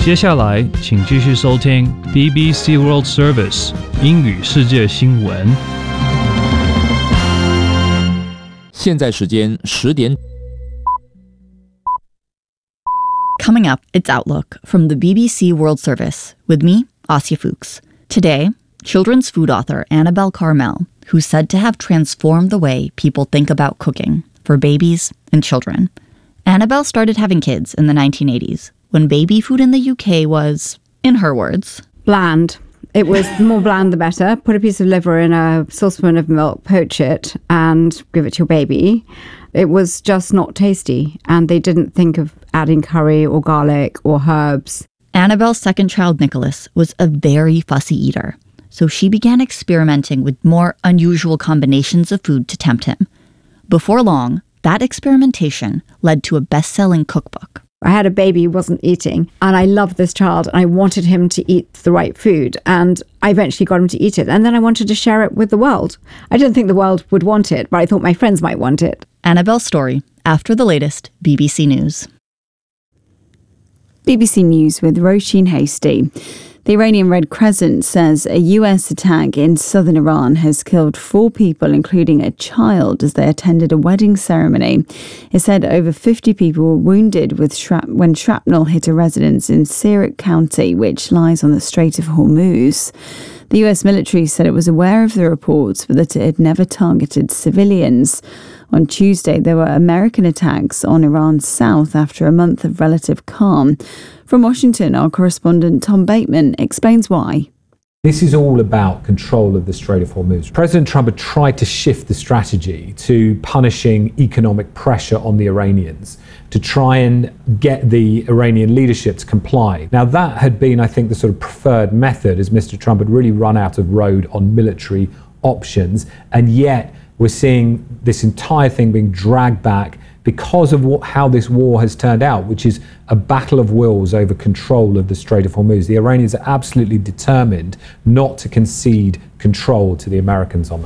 接下来，请继续收听 BBC World Service 英语世界新闻。 现在时间10点。 Coming up, it's Outlook from the BBC World Service with me, Asya Fuchs. Today, children's food author Annabelle Carmel, who's said to have transformed the way people think about cooking for babies and children. Annabelle started having kids in the 1980s when baby food in the UK was, in her words, bland. It was the more bland the better. Put a piece of liver in a saucepan of milk, poach it, and give it to your baby. It was just not tasty, and they didn't think of adding curry or garlic or herbs. Annabelle's second child, Nicholas, was a very fussy eater, so she began experimenting with more unusual combinations of food to tempt him. Before long, that experimentation led to a best-selling cookbook. I had a baby who wasn't eating, and I loved this child, and I wanted him to eat the right food, and I eventually got him to eat it, and then I wanted to share it with the world. I didn't think the world would want it, but I thought my friends might want it. Annabelle's story after the latest BBC News. BBC News with Roisin Hasty. The Iranian Red Crescent says a US attack in southern Iran has killed 4 people, including a child, as they attended a wedding ceremony. It said over 50 people were wounded when shrapnel hit a residence in Sirak County, which lies on the Strait of Hormuz. The US military said it was aware of the reports, but that it had never targeted civilians. On Tuesday, there were American attacks on Iran's south after a month of relative calm. From Washington, our correspondent Tom Bateman explains why. This is all about control of the Strait of Hormuz. President Trump had tried to shift the strategy to punishing economic pressure on the Iranians, to try and get the Iranian leadership to comply. Now, that had been, I think, the sort of preferred method, as Mr. Trump had really run out of road on military options, and yet we're seeing this entire thing being dragged back because of how this war has turned out, which is a battle of wills over control of the Strait of Hormuz. The Iranians are absolutely determined not to concede control to the Americans on that.